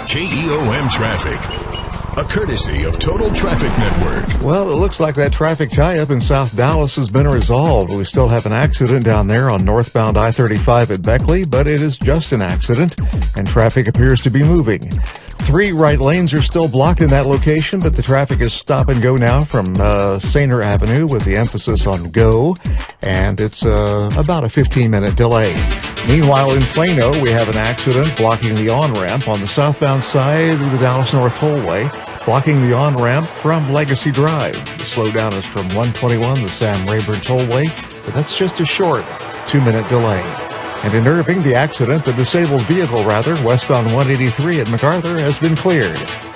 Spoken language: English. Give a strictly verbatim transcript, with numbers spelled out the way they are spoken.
K E O M traffic. A courtesy of Total Traffic Network. Well, it looks like that traffic tie-up in South Dallas has been resolved. We still have an accident down there on northbound I thirty-five at Beckley, but it is just an accident, and traffic appears to be moving. Three right lanes are still blocked in that location, but the traffic is stop and go now from uh, Sainer Avenue with the emphasis on go, and it's uh, about a fifteen-minute delay. Meanwhile, in Plano, we have an accident blocking the on-ramp on the southbound side of the Dallas North Tollway, blocking the on-ramp from Legacy Drive. The slowdown is from one twenty-one, the Sam Rayburn Tollway, but that's just a short two-minute delay. And in Irving, the accident, the disabled vehicle rather, westbound one eighty-three at MacArthur, has been cleared.